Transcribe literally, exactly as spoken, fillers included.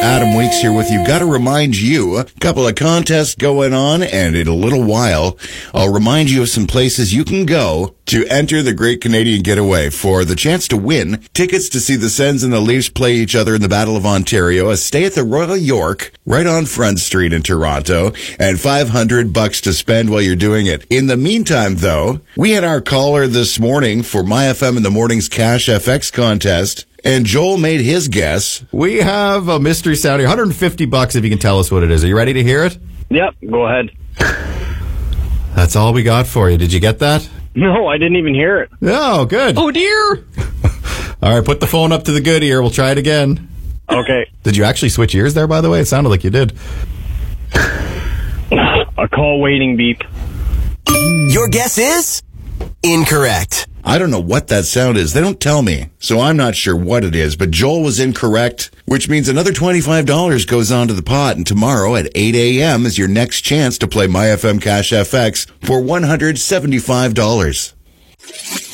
Adam Weeks here with you. Got to remind you, a couple of contests going on, and in a little while, I'll remind you of some places you can go to enter the Great Canadian Getaway for the chance to win tickets to see the Sens and the Leafs play each other in the Battle of Ontario, a stay at the Royal York right on Front Street in Toronto, and five hundred bucks to spend while you're doing it. In the meantime, though, we had our caller this morning for My F M in the Morning's Cash F X contest, and Joel made his guess. We have a mystery sound here, one hundred fifty bucks if you can tell us what it is. Are you ready to hear it? Yep, go ahead. That's all we got for you. Did you get that? No, I didn't even hear it. Oh, good. Oh, dear. All right, put the phone up to the good ear. We'll try it again. Okay. Did you actually switch ears there, by the way? It sounded like you did. A call waiting beep. Your guess is incorrect. I don't know what that sound is. They don't tell me, so I'm not sure what it is. But Joel was incorrect, which means another twenty-five dollars goes onto the pot. And tomorrow at eight a.m. is your next chance to play My F M Cash F X for one hundred seventy-five dollars.